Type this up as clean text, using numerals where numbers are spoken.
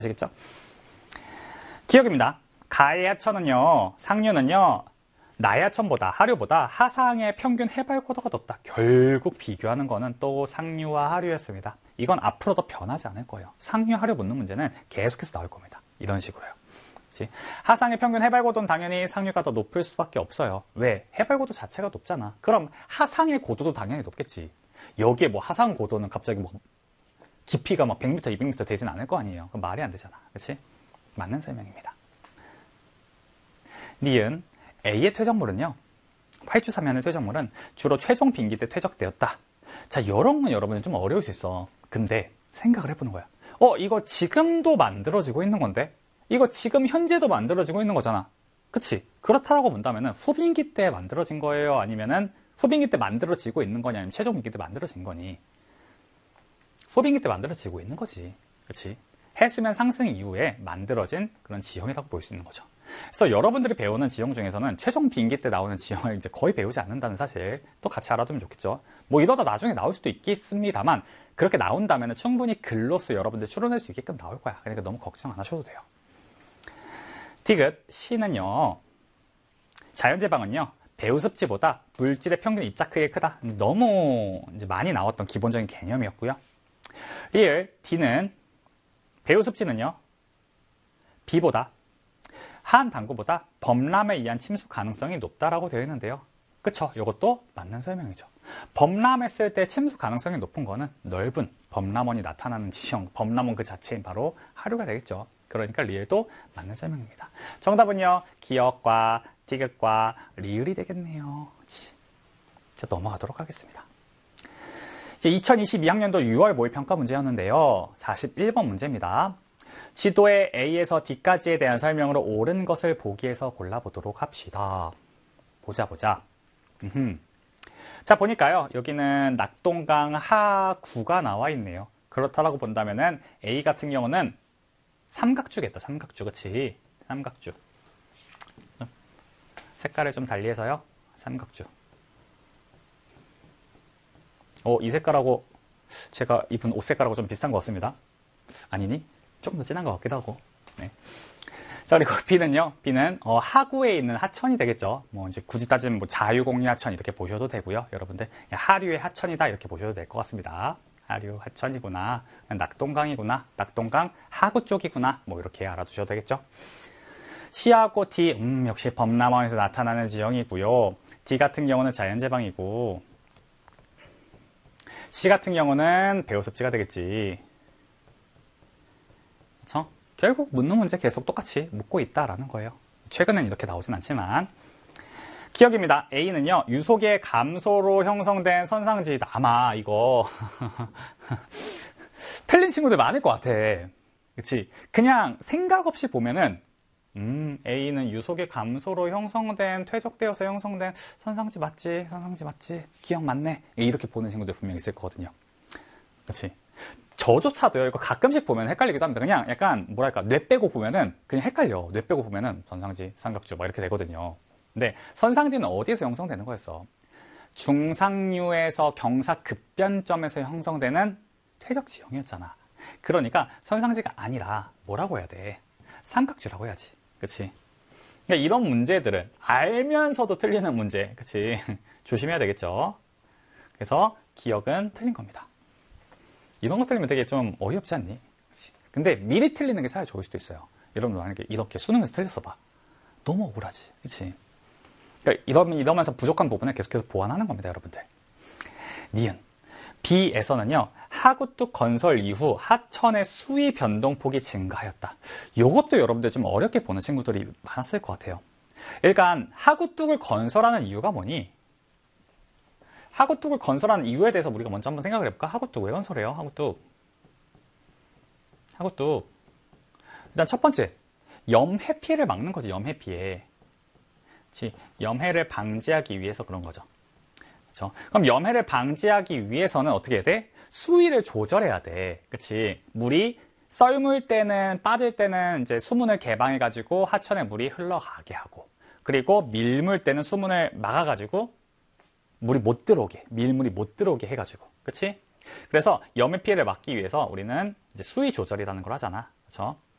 아시겠죠? 기억입니다. 가의 하천은요, 상류는요, 나의 하천보다, 하류보다 하상의 평균 해발 고도가 높다. 결국 비교하는 거는 또 상류와 하류였습니다. 이건 앞으로도 변하지 않을 거예요. 상류, 하류 묻는 문제는 계속해서 나올 겁니다. 이런 식으로요. 그치? 하상의 평균 해발 고도는 당연히 상류가 더 높을 수밖에 없어요. 왜? 해발 고도 자체가 높잖아. 그럼 하상의 고도도 당연히 높겠지. 여기에 뭐 하상 고도는 갑자기 뭐 깊이가 막 100m, 200m 되진 않을 거 아니에요. 그럼 말이 안 되잖아. 그치? 맞는 설명입니다. 니은 A의 퇴적물은요, 활주사면의 퇴적물은 주로 최종 빙기 때 퇴적되었다. 자, 이런 건 여러분은 좀 어려울 수 있어. 근데 생각을 해보는 거야. 이거 지금도 만들어지고 있는 건데? 이거 지금 현재도 만들어지고 있는 거잖아. 그치? 그렇다고 본다면은 후빙기 때 만들어진 거예요? 아니면은 후빙기 때 만들어지고 있는 거냐? 아니면 최종 빙기 때 만들어진 거니? 후빙기 때 만들어지고 있는 거지. 그치? 해수면 상승 이후에 만들어진 그런 지형이라고 볼 수 있는 거죠. 그래서 여러분들이 배우는 지형 중에서는 최종 빙기 때 나오는 지형을 이제 거의 배우지 않는다는 사실 또 같이 알아두면 좋겠죠. 뭐 이러다 나중에 나올 수도 있겠습니다만, 그렇게 나온다면 충분히 글로서 여러분들 추론할 수 있게끔 나올 거야. 그러니까 너무 걱정 안 하셔도 돼요. 디귿 C는요, 자연재방은요, 배우습지보다 물질의 평균 입자 크기가 크다. 너무 이제 많이 나왔던 기본적인 개념이었고요. 리을 D는 배우습지는요, B보다 한 당구보다 범람에 의한 침수 가능성이 높다라고 되어 있는데요. 그쵸? 이것도 맞는 설명이죠. 범람했을 때 침수 가능성이 높은 거는 넓은 범람원이 나타나는 지형, 범람원 그 자체인 바로 하류가 되겠죠. 그러니까 리을도 맞는 설명입니다. 정답은요, 기역과 디귿과 리을이 되겠네요. 자, 넘어가도록 하겠습니다. 이제 2022학년도 6월 모의평가 문제였는데요. 41번 문제입니다. 지도에 A에서 D까지에 대한 설명으로 옳은 것을 보기에서 골라보도록 합시다. 보자. 자, 보니까요, 여기는 낙동강 하구가 나와 있네요. 그렇다라고 본다면은 A 같은 경우는 삼각주겠다. 삼각주, 그치? 삼각주. 색깔을 좀 달리해서요. 삼각주. 이 색깔하고 제가 입은 옷 색깔하고 좀 비슷한 것 같습니다. 아니니? 조금 더 진한 것 같기도 하고. 네. 자, 그리고 B는요. B는 하구에 있는 하천이 되겠죠. 뭐 이제 굳이 따지면 뭐 자유공유 하천 이렇게 보셔도 되고요. 여러분들 하류의 하천이다 이렇게 보셔도 될 것 같습니다. 하류 하천이구나. 낙동강이구나. 낙동강 하구 쪽이구나. 뭐 이렇게 알아두셔도 되겠죠. C하고 D, 역시 범람원에서 나타나는 지형이고요. D 같은 경우는 자연재방이고, C 같은 경우는 배우습지가 되겠지. 그렇죠? 결국 묻는 문제 계속 똑같이 묻고 있다라는 거예요. 최근엔 이렇게 나오진 않지만. 기억입니다. A는요, 유속의 감소로 형성된 선상지이다. 아마 이거 틀린 친구들 많을 것 같아. 그치? 그냥 생각 없이 보면은 A는 유속의 감소로 형성된, 퇴적되어서 형성된 선상지 맞지? 선상지 맞지? 기억 맞네? 이렇게 보는 친구들 분명히 있을 거거든요. 그치? 저조차도요, 이거 가끔씩 보면 헷갈리기도 합니다. 그냥 약간, 뭐랄까, 뇌 빼고 보면은 그냥 헷갈려. 뇌 빼고 보면은 선상지, 삼각주, 막 이렇게 되거든요. 근데 선상지는 어디에서 형성되는 거였어? 중상류에서 경사급변점에서 형성되는 퇴적 지형이었잖아. 그러니까 선상지가 아니라 뭐라고 해야 돼? 삼각주라고 해야지. 그치? 그러니까 이런 문제들은 알면서도 틀리는 문제. 그치? 조심해야 되겠죠? 그래서 기억은 틀린 겁니다. 이런 거 틀리면 되게 좀 어이없지 않니? 그치? 근데 미리 틀리는 게 사실 좋을 수도 있어요. 여러분 만약에 이렇게 수능에서 틀렸어 봐. 너무 억울하지. 그치? 그러니까 이러면서 부족한 부분을 계속해서 보완하는 겁니다, 여러분들. 니은. B에서는요, 하구뚝 건설 이후 하천의 수위 변동폭이 증가하였다. 이것도 여러분들 좀 어렵게 보는 친구들이 많았을 것 같아요. 일단 하구뚝을 건설하는 이유가 뭐니? 하구뚝을 건설하는 이유에 대해서 우리가 먼저 한번 생각을 해볼까? 하구뚝 왜 건설해요? 하구뚝. 일단 첫 번째, 염해 피해를 막는 거지. 염해 피해. 그치? 염해를 방지하기 위해서 그런 거죠. 그렇죠? 그럼 염해를 방지하기 위해서는 어떻게 해야 돼? 수위를 조절해야 돼. 그치? 물이 썰물 때는, 빠질 때는 이제 수문을 개방해가지고 하천에 물이 흘러가게 하고, 그리고 밀물 때는 수문을 막아가지고 물이 못 들어오게, 밀물이 못 들어오게 해가지고. 그치? 그래서 염해 피해를 막기 위해서 우리는 이제 수위 조절이라는 걸 하잖아. 그렇죠?